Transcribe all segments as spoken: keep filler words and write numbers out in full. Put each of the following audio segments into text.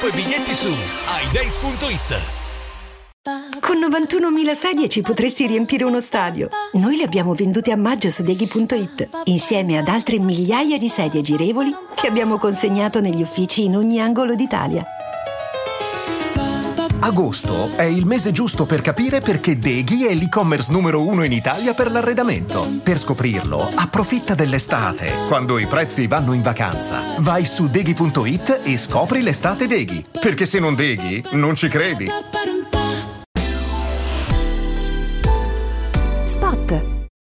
Tempo e biglietti su i days punto it. Con novantunomila sedie ci potresti riempire uno stadio. Noi le abbiamo vendute a maggio su Deghi punto it, insieme ad altre migliaia di sedie girevoli che abbiamo consegnato negli uffici in ogni angolo d'Italia. Agosto è il mese giusto per capire perché Deghi è l'e-commerce numero uno in Italia per l'arredamento. Per scoprirlo, approfitta dell'estate, quando i prezzi vanno in vacanza. Vai su Deghi punto it e scopri l'estate Deghi. Perché se non Deghi, non ci credi. Spot.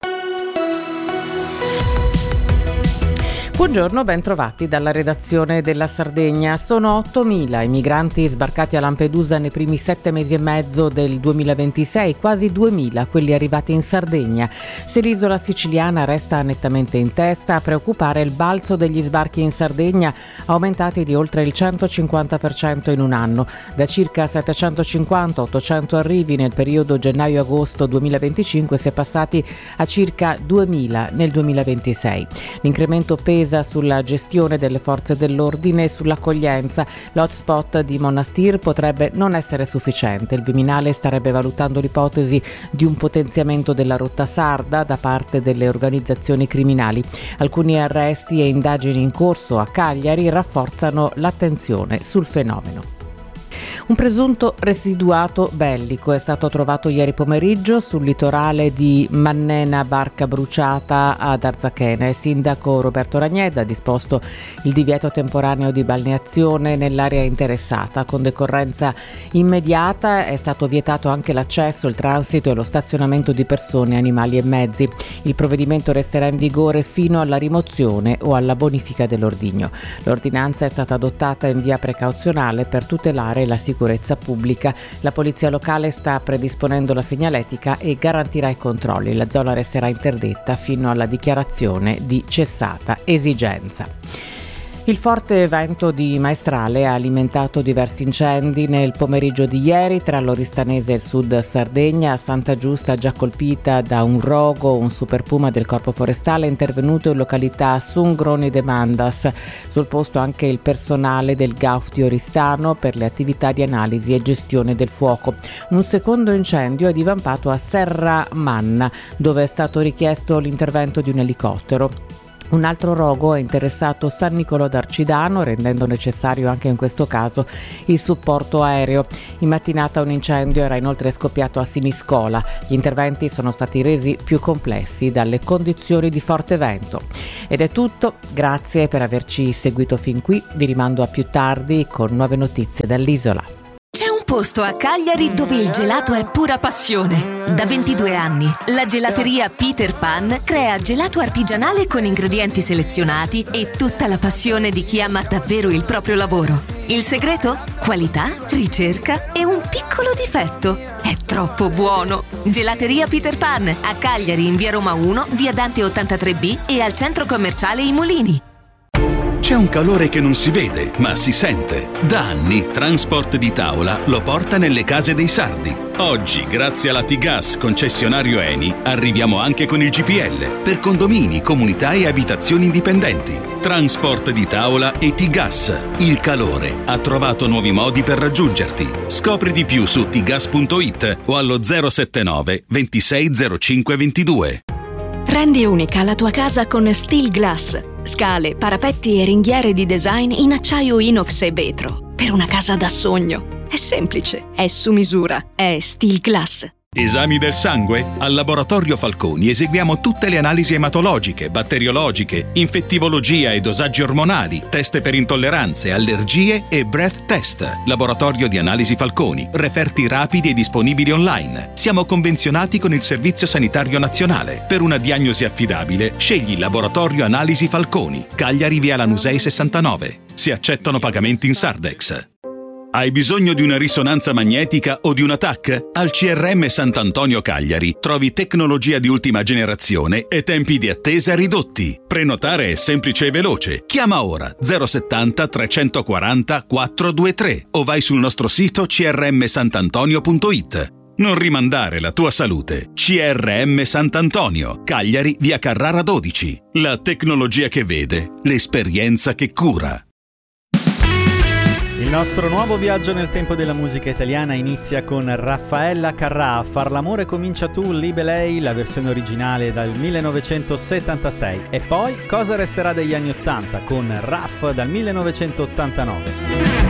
Buongiorno, ben trovati dalla redazione della Sardegna. Sono ottomila i migranti sbarcati a Lampedusa nei primi sette mesi e mezzo del duemilaventisei, quasi duemila quelli arrivati in Sardegna. Se l'isola siciliana resta nettamente in testa, a preoccupare il balzo degli sbarchi in Sardegna, aumentati di oltre il centocinquanta per cento in un anno, da circa settecentocinquanta ottocento arrivi nel periodo gennaio-agosto duemilaventicinque si è passati a circa duemila nel duemilaventisei. L'incremento pesa sulla gestione delle forze dell'ordine e sull'accoglienza. L'hotspot di Monastir potrebbe non essere sufficiente. Il Viminale starebbe valutando l'ipotesi di un potenziamento della rotta sarda da parte delle organizzazioni criminali. Alcuni arresti e indagini in corso a Cagliari rafforzano l'attenzione sul fenomeno. Un presunto residuato bellico è stato trovato ieri pomeriggio sul litorale di Mannena, barca bruciata ad Arzachena. Il sindaco Roberto Ragnedda ha disposto il divieto temporaneo di balneazione nell'area interessata. Con decorrenza immediata è stato vietato anche l'accesso, il transito e lo stazionamento di persone, animali e mezzi. Il provvedimento resterà in vigore fino alla rimozione o alla bonifica dell'ordigno. L'ordinanza è stata adottata in via precauzionale per tutelare la sicurezza pubblica. La polizia locale sta predisponendo la segnaletica e garantirà i controlli. La zona resterà interdetta fino alla dichiarazione di cessata esigenza. Il forte vento di Maestrale ha alimentato diversi incendi nel pomeriggio di ieri tra l'Oristanese e il Sud Sardegna. Santa Giusta, già colpita da un rogo, un super puma del Corpo Forestale, è intervenuto in località Sungroni de Mandas. Sul posto anche il personale del G A U F di Oristano per le attività di analisi e gestione del fuoco. Un secondo incendio è divampato a Serra Manna, dove è stato richiesto l'intervento di un elicottero. Un altro rogo ha interessato San Nicolò d'Arcidano, rendendo necessario anche in questo caso il supporto aereo. In mattinata un incendio era inoltre scoppiato a Siniscola. Gli interventi sono stati resi più complessi dalle condizioni di forte vento. Ed è tutto, grazie per averci seguito fin qui. Vi rimando a più tardi con nuove notizie dall'isola. C'è un posto a Cagliari dove il gelato è pura passione. Da ventidue anni, la gelateria Peter Pan crea gelato artigianale con ingredienti selezionati e tutta la passione di chi ama davvero il proprio lavoro. Il segreto? Qualità, ricerca e un piccolo difetto. È troppo buono! Gelateria Peter Pan a Cagliari in via Roma uno, via Dante ottantatré B e al centro commerciale I Mulini. C'è un calore che non si vede, ma si sente. Da anni Transport di Tavola lo porta nelle case dei sardi. Oggi, grazie alla T-Gas concessionario Eni, arriviamo anche con il G P L per condomini, comunità e abitazioni indipendenti. Transport di Tavola e T-Gas. Il calore ha trovato nuovi modi per raggiungerti. Scopri di più su t gas punto it o allo zero sette nove ventisei zero cinque ventidue. Rendi unica la tua casa con Steel Glass. Scale, parapetti e ringhiere di design in acciaio inox e vetro. Per una casa da sogno. È semplice, è su misura, è Steel Glass. Esami del sangue? Al Laboratorio Falconi eseguiamo tutte le analisi ematologiche, batteriologiche, infettivologia e dosaggi ormonali, test per intolleranze, allergie e breath test. Laboratorio di Analisi Falconi, referti rapidi e disponibili online. Siamo convenzionati con il Servizio Sanitario Nazionale. Per una diagnosi affidabile, scegli Laboratorio Analisi Falconi, Cagliari via Lanusei sessantanove. Si accettano pagamenti in Sardex. Hai bisogno di una risonanza magnetica o di una T A C? Al C R M Sant'Antonio Cagliari trovi tecnologia di ultima generazione e tempi di attesa ridotti. Prenotare è semplice e veloce. Chiama ora zero settanta trecentoquaranta quattrocentoventitré o vai sul nostro sito c r m santantonio punto it. Non rimandare la tua salute. C R M Sant'Antonio, Cagliari, via Carrara dodici. La tecnologia che vede, l'esperienza che cura. Il nostro nuovo viaggio nel tempo della musica italiana inizia con Raffaella Carrà, Far l'amore comincia tu, Libe lei, la versione originale dal millenovecentosettantasei. E poi Cosa resterà degli anni ottanta con Raff dal millenovecentottantanove.